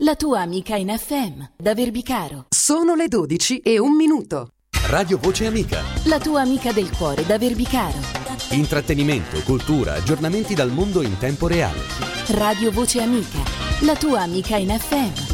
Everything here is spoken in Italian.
la tua amica in FM, da Verbicaro. Sono le 12:01. Radio Voce Amica. La tua amica del cuore, da Verbicaro. Intrattenimento, cultura, aggiornamenti dal mondo in tempo reale. Radio Voce Amica, la tua amica in FM.